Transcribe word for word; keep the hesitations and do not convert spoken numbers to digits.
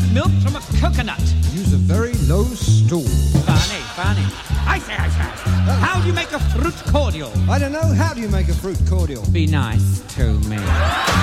milk from a coconut. Use a very low stool. Funny, funny. I say, I say. How do you make a fruit cordial? I don't know. How do you make a fruit cordial? Be nice to me.